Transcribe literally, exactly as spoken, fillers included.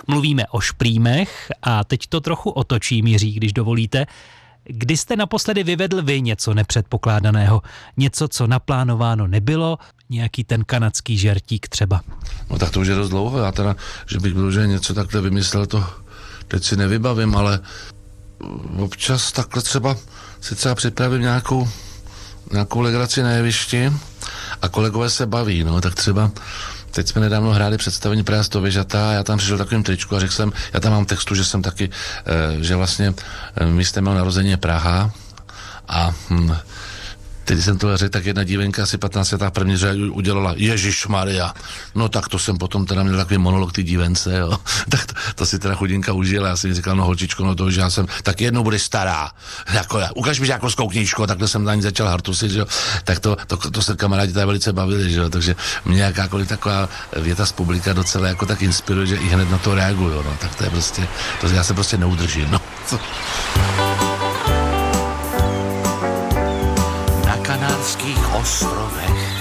Mluvíme o šprýmech a teď to trochu otočím, Jiří, když dovolíte. Kdy jste naposledy vyvedl vy něco nepředpokládaného? Něco, co naplánováno nebylo? Nějaký ten kanadský žertík třeba? No tak to už je dost dlouho. Já teda, že bych byl, že něco takhle vymyslel, to teď si nevybavím, ale občas takhle třeba si třeba připravím nějakou, nějakou legraci na jevišti a kolegové se baví, no, tak třeba teď jsme nedávno hráli představení Praha sto vyžatá a já tam přišel takovým tričku a řekl jsem, já tam mám textu, že jsem taky, že vlastně místem mého narození je Praha a hm, teď jsem to řekl, tak jedna dívenka asi patnáct letá první udělala Ježišmarja. No tak to jsem potom teda měl takový monolog ty dívence, jo. Tak to, to si teda chudinka užila. Já jsem mi říkal, no holčičko, no to, že já jsem, tak jednou budeš stará. Jako já, ukaž mi žákovskou knížku, takhle jsem na ní začal hartusit, že jo. Tak to, to, to, to se kamarádi tady velice bavili, že jo. Takže mě jakákoliv taková věta z publika docela jako tak inspiruje, že i hned na to reaguju, no. Tak to je prostě, to já se prostě neudržím, no. Kanárských ostrovech